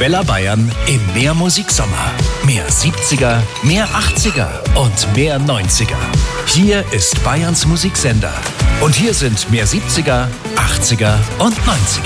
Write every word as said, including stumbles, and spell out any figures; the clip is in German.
Arabella Bayern im Mehrmusik-Sommer. Mehr siebziger, mehr achtziger und mehr neunziger. Hier ist Bayerns Musiksender. Und hier sind mehr siebziger, achtziger und neunziger.